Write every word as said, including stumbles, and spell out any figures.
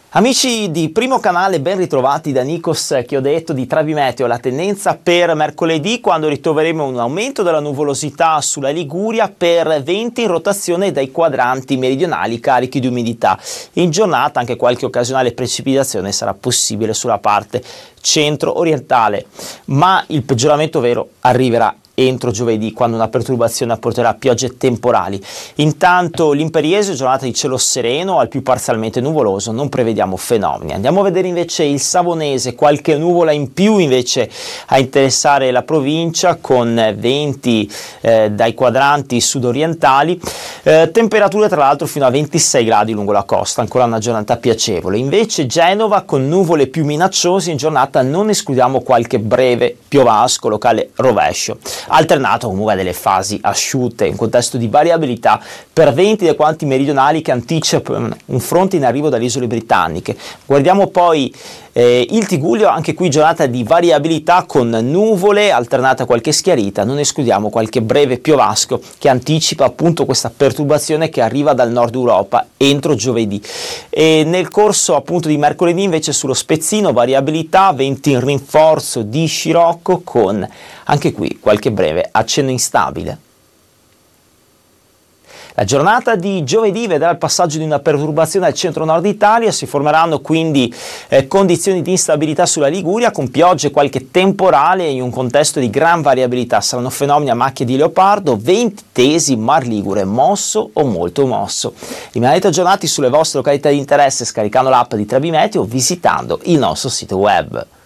Amici di Primo Canale, ben ritrovati da Nikos Chiodato di Travimeteo. La tendenza per mercoledì, quando ritroveremo un aumento della nuvolosità sulla Liguria per venti in rotazione dai quadranti meridionali carichi di umidità. In giornata anche qualche occasionale precipitazione sarà possibile sulla parte centro-orientale, ma il peggioramento vero arriverà entro giovedì, quando una perturbazione apporterà piogge temporali. Intanto l'Imperiese, giornata di cielo sereno al più parzialmente nuvoloso, non prevediamo fenomeni. Andiamo a vedere invece il Savonese, qualche nuvola in più invece a interessare la provincia, con venti eh, dai quadranti sudorientali, eh, temperature tra l'altro fino a ventisei gradi lungo la costa, ancora una giornata piacevole. Invece Genova, con nuvole più minacciose in giornata, non escludiamo qualche breve piovasco, locale rovescio, alternato comunque a delle fasi asciutte, in contesto di variabilità per venti dai quadranti meridionali che anticipano un fronte in arrivo dalle isole britanniche. Guardiamo poi eh, il Tigullio, anche qui giornata di variabilità con nuvole alternate a qualche schiarita, non escludiamo qualche breve piovasco che anticipa appunto questa perturbazione che arriva dal nord Europa entro giovedì. E nel corso appunto di mercoledì invece sullo spezzino variabilità, venti in rinforzo di scirocco, con anche qui qualche breve accenno instabile. La giornata di giovedì vedrà il passaggio di una perturbazione al centro-nord Italia, si formeranno quindi eh, condizioni di instabilità sulla Liguria, con piogge e qualche temporale in un contesto di gran variabilità. Saranno fenomeni a macchie di leopardo, venti tesi, Mar Ligure mosso o molto mosso. Rimanete aggiornati sulle vostre località di interesse scaricando l'app di Travimeteo o visitando il nostro sito web.